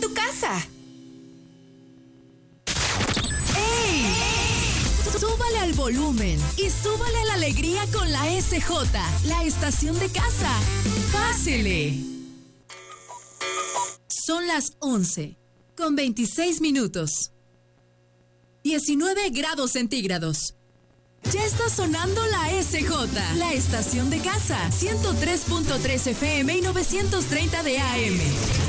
tu casa. ¡Ey! Súbale al volumen y súbale a la alegría con la SJ, la estación de casa. ¡Pásele! Son las 11:26. 19 grados centígrados. Ya está sonando la SJ, la estación de casa. 103.3 FM y 930 de AM.